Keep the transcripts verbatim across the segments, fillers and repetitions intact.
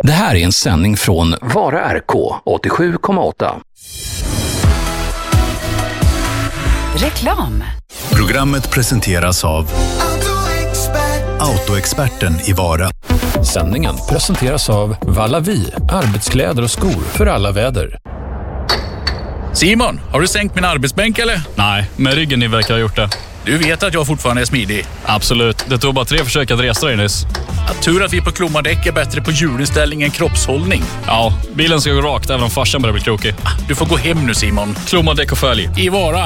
Det här är en sändning från Vara R K åttiosju komma åtta. Reklam. Programmet presenteras av Autoexperten i Vara. Sändningen presenteras av Vallavi, arbetskläder och skor för alla väder. Simon, har du sänkt min arbetsbänk eller? Nej, men ryggen ni verkar ha gjort det. Du vet att jag fortfarande är smidig. Absolut, det tog bara tre försök att resa dig nyss. Att tur att vi på Klomadäck är bättre på hjulinställning än kroppshållning. Ja, bilen ska gå rakt även om farsan börjar bli krokig. Du får gå hem nu, Simon. Klomadäck och följ. I Vara.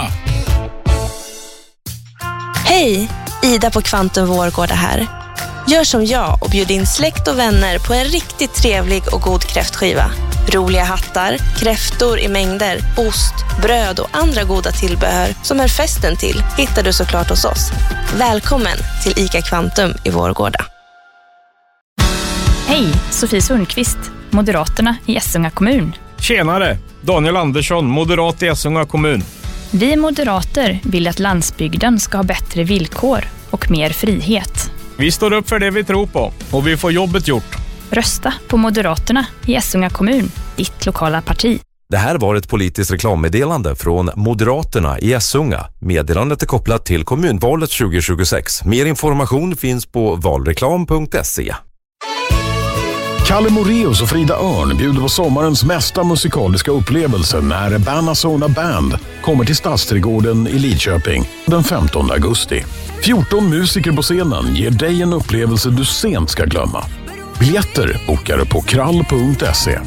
Hej, Ida på Kvantum Vårgårda här. Gör som jag och bjud in släkt och vänner på en riktigt trevlig och god kräftskiva. Roliga hattar, kräftor i mängder, ost, bröd och andra goda tillbehör som är festen till hittar du såklart hos oss. Välkommen till ICA Kvantum i Vårgårda. Hej, Sofie Sundqvist, Moderaterna i Essunga kommun. Tjenare, Daniel Andersson, moderat i Essunga kommun. Vi moderater vill att landsbygden ska ha bättre villkor och mer frihet. Vi står upp för det vi tror på och vi får jobbet gjort. Rösta på Moderaterna i Essunga kommun, ditt lokala parti. Det här var ett politiskt reklammeddelande från Moderaterna i Essunga. Meddelandet är kopplat till kommunvalet tjugo tjugosex. Mer information finns på valreklam punkt se. Kalle Moreus och Frida Örn bjuder på sommarens mesta musikaliska upplevelse när Banazona Band kommer till Stadsträdgården i Lidköping den femtonde augusti. fjorton musiker på scenen ger dig en upplevelse du sent ska glömma. Biljetter bokar du på krall punkt se.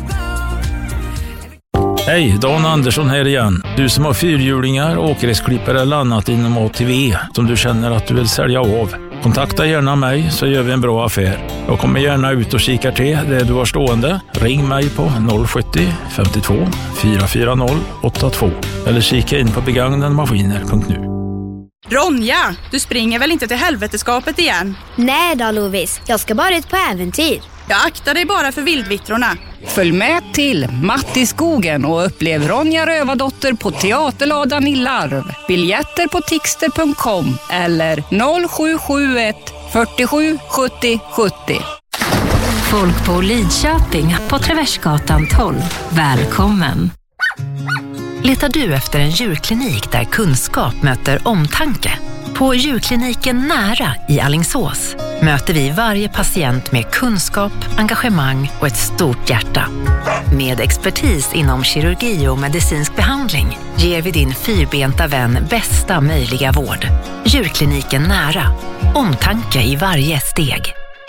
Hej, Dan Andersson här igen. Du som har fyrhjulingar, åkgräsklippare eller annat inom A T V som du känner att du vill sälja av. Kontakta gärna mig så gör vi en bra affär. Jag kommer gärna ut och kika till det du har stående. Ring mig på noll sjuttio femtiotvå fyrahundrafyrtio åttiotvå eller kika in på begagnademaskiner punkt nu. Ronja, du springer väl inte till helveteskapet igen? Nej då, Lovis. Jag ska bara ut på äventyr. Jag aktar dig bara för vildvittrorna. Följ med till Matt i skogen och upplev Ronja Rövardotter på Teaterladan i Larv. Biljetter på tixter punkt com eller noll sju sju ett fyrtiosju sjuttio sjuttio. Folk på Lidköping på Traversgatan tolv. Välkommen! Letar du efter en djurklinik där kunskap möter omtanke? På djurkliniken Nära i Alingsås möter vi varje patient med kunskap, engagemang och ett stort hjärta. Med expertis inom kirurgi och medicinsk behandling ger vi din fyrbenta vän bästa möjliga vård. Djurkliniken Nära. Omtanke i varje steg.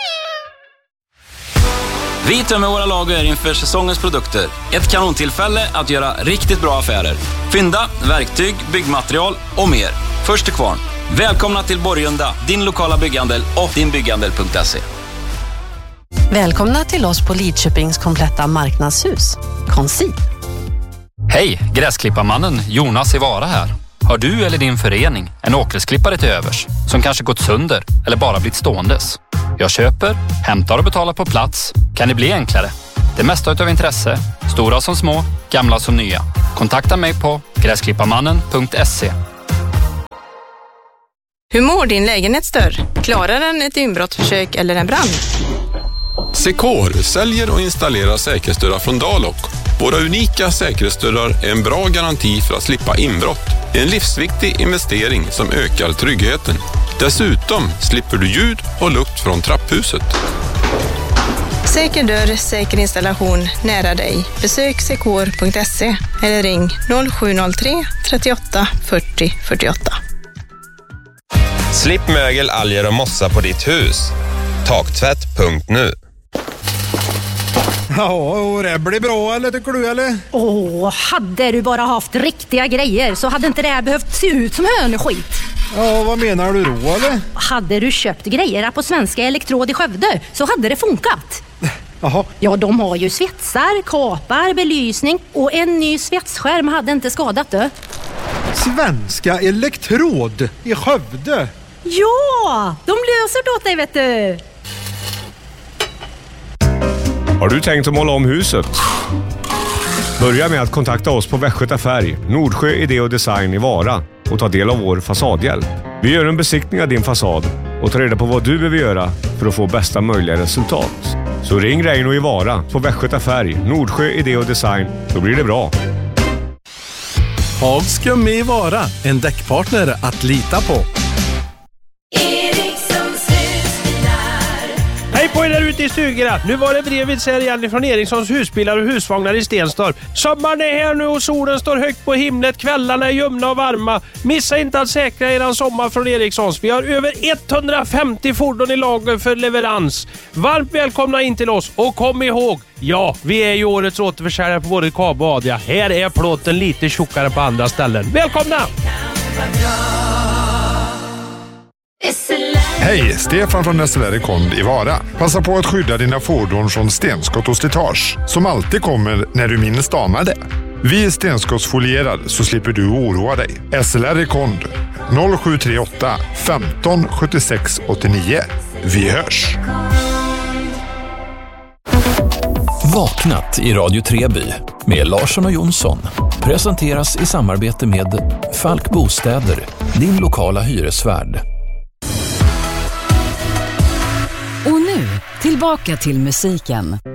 Vi tömmer våra lager inför säsongens produkter. Ett kanontillfälle att göra riktigt bra affärer. Fynda, verktyg, byggmaterial och mer. Först till kvarn. Välkomna till Borgunda, din lokala bygghandel och dinbygghandel punkt se. Välkomna till oss på Lidköpings kompletta marknadshus. Konsi. Hej, gräsklipparmannen Jonas i Vara här. Har du eller din förening en åkgräsklippare till övers som kanske gått sönder eller bara blivit ståendes? Jag köper, hämtar och betalar på plats. Kan det bli enklare? Det mesta utav intresse, stora som små, gamla som nya. Kontakta mig på gräsklipparmannen punkt se. Hur mår din lägenhetsdörr? Klarar den ett inbrottsförsök eller en brand? Secor säljer och installerar säkerhetsdörrar från Dalok. Våra unika säkerhetsdörrar är en bra garanti för att slippa inbrott. En livsviktig investering som ökar tryggheten. Dessutom slipper du ljud och lukt från trapphuset. Säker dörr, säker installation nära dig. Besök secor punkt se eller ring noll sju noll tre trettioåtta fyrtio fyrtioåtta. Slipp mögel, alger och mossa på ditt hus. Taktvätt punkt nu. Ja, och det blir bra, eller tycker du, eller? Åh, hade du bara haft riktiga grejer så hade inte det här behövt se ut som hönskit. Ja, vad menar du då, eller? Hade du köpt grejer på Svenska Elektrod i Skövde så hade det funkat. Jaha. Ja, de har ju svetsar, kapar, belysning och en ny svetsskärm hade inte skadat det. Svenska Elektrod i Skövde? Ja, de löser det åt dig, vet du. Har du tänkt att måla om huset? Börja med att kontakta oss på Västgöta Färg, Nordsjö Idé och Design i Vara och ta del av vår fasadhjälp. Vi gör en besiktning av din fasad och tar reda på vad du behöver göra för att få bästa möjliga resultat. Så ring Reino i Vara på Västgöta Färg, Nordsjö Idé och Design. Då blir det bra. Hags Gummi i Vara, en däckpartner att lita på. Hej på er där ute i stugorna. Nu var det Brevids här igen från Erikssons husbilar och husvagnar i Stenstorp. Sommaren är här nu och solen står högt på himlet. Kvällarna är ljumna och varma. Missa inte att säkra eran sommar från Erikssons. Vi har över etthundrafemtio fordon i lager för leverans. Varmt välkomna in till oss och kom ihåg, ja, vi är ju årets återförsäljare på både Kabo och Adria. Här är plåten lite tjockare på andra ställen. Välkomna! Hej, Stefan från S L R Kond i Vara. Passa på att skydda dina fordon från stenskott och slitage, som alltid kommer när du minst anar det. Vi är stenskottsfolierad så slipper du oroa dig. S L R Kond noll sju tre åtta femton sjuttiosex åttionio. Vi hörs! Vaknat i Radio Treby med Larsson och Jonsson presenteras i samarbete med Falk Bostäder, din lokala hyresvärd. Och nu, tillbaka till musiken.